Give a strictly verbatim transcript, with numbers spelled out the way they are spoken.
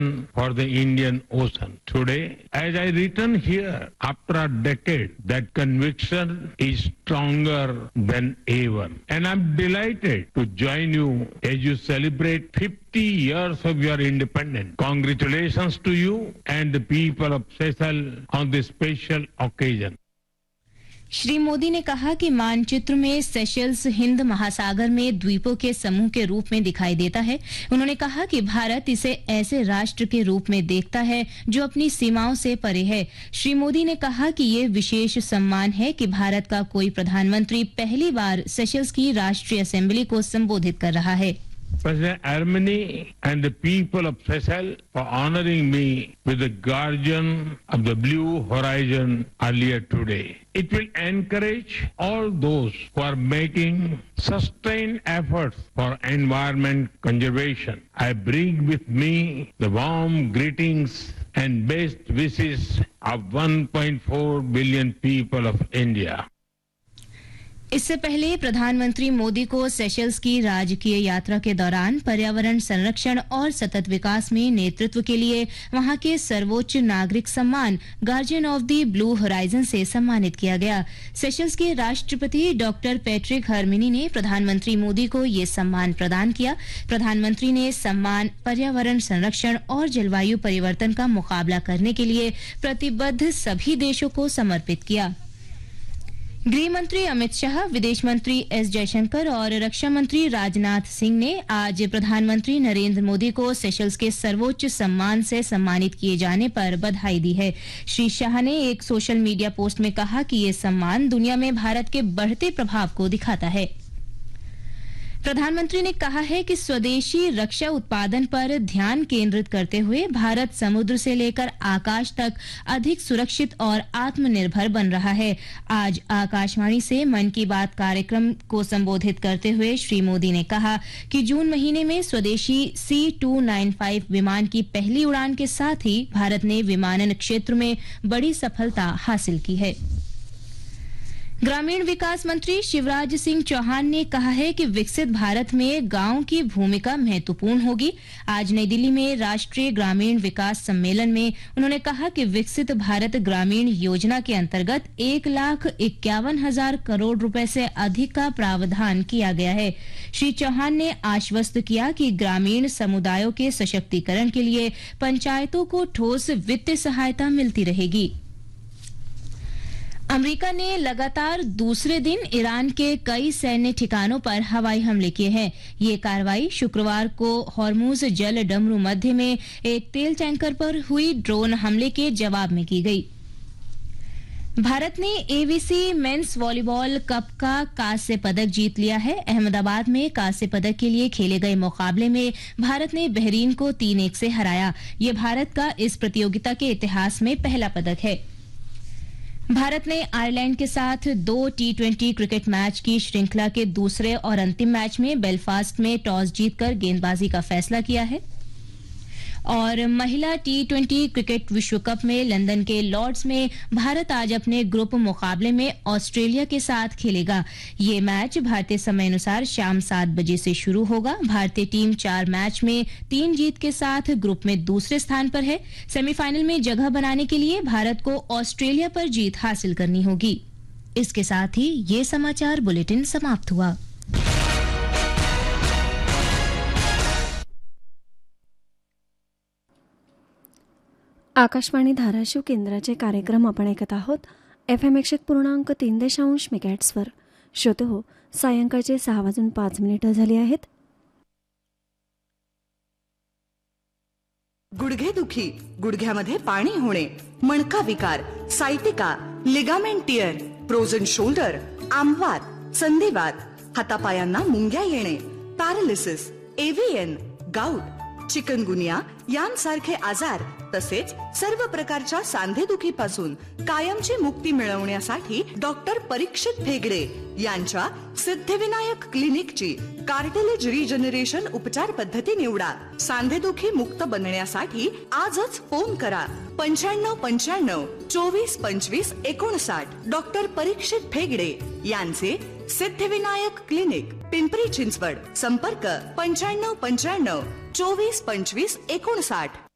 for the Indian Ocean. Today, as I return here after a decade, that conviction is stronger than ever. And I'm delighted to join you as you celebrate fifty years of your independence. Congratulations to you and the people of Seychelles on this special occasion. Shri Modi ने कहा कि मानचित्र में Seychelles Hind महासागर में द्वीपों के समूह के रूप में दिखाई देता है। उन्होंने कहा कि भारत इसे ऐसे राष्ट्र के रूप में देखता है जो अपनी सीमाओं से परे है। श्री मोदी ने कहा कि ये विशेष सम्मान है कि भारत का कोई प्रधानमंत्री पहली बार सेशल्स की राष्ट्रीय असेंबली को संबोधित कर रहा है। President Armeni and the people of Seychelles for honoring me with the Guardian of the Blue Horizon earlier today. It will encourage all those who are making sustained efforts for environment conservation. I bring with me the warm greetings and best wishes of one point four billion people of India. इससे पहले प्रधानमंत्री मोदी को Seychelles की राजकीय यात्रा के दौरान पर्यावरण संरक्षण और सतत विकास में नेतृत्व के लिए वहां के सर्वोच्च नागरिक सम्मान guardian of the blue horizon से सम्मानित किया गया। सेशल्स के राष्ट्रपति डॉक्टर पैट्रिक हर्मिनी ने प्रधानमंत्री मोदी को ये सम्मान प्रदान किया। प्रधानमंत्री ने सम्मान पर्यावरण संरक्षण और जलवायु परिवर्तन का मुकाबला करने के लिए प्रतिबद्ध सभी देशों को समर्पित किया। गृह मंत्री अमित शाह, विदेश मंत्री एस जयशंकर और रक्षा मंत्री राजनाथ सिंह ने आज प्रधानमंत्री नरेंद्र मोदी को सेशल्स के सर्वोच्च सम्मान से सम्मानित किए जाने पर बधाई दी है। श्री शाह ने एक सोशल मीडिया पोस्ट में कहा कि ये सम्मान दुनिया में भारत के बढ़ते प्रभाव को दिखाता है। प्रधानमंत्री ने कहा है कि स्वदेशी रक्षा उत्पादन पर ध्यान केंद्रित करते हुए भारत समुद्र से लेकर आकाश तक अधिक सुरक्षित और आत्मनिर्भर बन रहा है। आज आकाशवाणी से मन की बात कार्यक्रम को संबोधित करते हुए श्री मोदी ने कहा कि जून महीने में स्वदेशी सी टू नाइन फाइव विमान की पहली उड़ान के साथ ही भारत ने विमानन क्षेत्र में बड़ी सफलता हासिल की है। ग्रामीण विकास मंत्री शिवराज सिंह चौहान ने कहा है कि विकसित भारत में गांव की भूमिका महत्वपूर्ण होगी। आज नई दिल्ली में राष्ट्रीय ग्रामीण विकास सम्मेलन में उन्होंने कहा कि विकसित भारत ग्रामीण योजना के अंतर्गत एक लाख इक्यावन हजार करोड़ रुपए से अधिक का प्रावधान किया गया है। श्री चौहान ने आश्वस्त किया कि ग्रामीण समुदायों के सशक्तिकरण के लिए पंचायतों को ठोस वित्तीय सहायता मिलती रहेगी। अमेरिका ने लगातार दूसरे दिन ईरान के कई सैन्य ठिकानों पर हवाई हमले किए हैं। ये कार्रवाई शुक्रवार को हॉर्मुज जल डमरू मध्य में एक तेल टैंकर पर हुई ड्रोन हमले के जवाब में की गई। भारत ने एवीसी मेंस वॉलीबॉल कप का कांस्य पदक जीत लिया है। अहमदाबाद में कांस्य पदक के लिए खेले गए मुकाबले में भारत ने बहरीन को तीन एक से हराया। ये भारत का इस प्रतियोगिता के इतिहास में पहला पदक है। भारत ने आयरलैंड के साथ दो टी ट्वेंटी क्रिकेट मैच की श्रृंखला के दूसरे और अंतिम मैच में बेलफास्ट में टॉस जीतकर गेंदबाजी का फैसला किया है। और महिला टी ट्वेंटी क्रिकेट विश्व कप में लंदन के लॉर्ड्स में भारत आज अपने ग्रुप मुकाबले में ऑस्ट्रेलिया के साथ खेलेगा। ये मैच भारतीय समय अनुसार शाम सात बजे से शुरू होगा। भारतीय टीम चार मैच में तीन जीत के साथ ग्रुप में दूसरे स्थान पर है। सेमीफाइनल में जगह बनाने के लिए भारत को ऑस्ट्रेलिया पर जीत हासिल करनी होगी। इसके साथ ही ये समाचार बुलेटिन समाप्त हुआ। आकाशवाणी धाराशिव केंद्राचे कार्यक्रम आपण ऐकत आहोत। एफ एम एकशे पूर्णांक तीन दशांश मेगाहर्ट्झवर. श्रोते हो, सायंकाळचे सहा वाजून पाच मिनिटं झाली आहेत. गुडघेदुखी, गुडघ्यामध्ये पाणी होणे, मणका विकार, sciatica, ligament tier, frozen shoulder, आमवात, संधिवात, हातापायांना मुंग्या येणे, पॅरालिसिस, एव्हीएन, गाऊट, चिकनगुनिया यांसारखे आजार तसेच सर्व प्रकारच्या सांधेदुखीपासून कायमची मुक्ती मिळवण्यासाठी डॉक्टर परीक्षित भेगडे यांच्या सिद्धिविनायक क्लिनिकची कार्टिलेज रिजनरेशन उपचार पद्धती निवडा। सांधेदुखी मुक्त बनण्यासाठी आजच फोन करा पंच्याण्णव पंच्याण्णव चोवीस पंचवीस एकोणसाठ। डॉक्टर परीक्षित भेगडे यांचे सिद्धिविनायक क्लिनिक, पिंपरी चिंचवड. संपर्क पंच्याण्णव पंच्याण्णव चोवीस पंचवीस एकोणसाठ.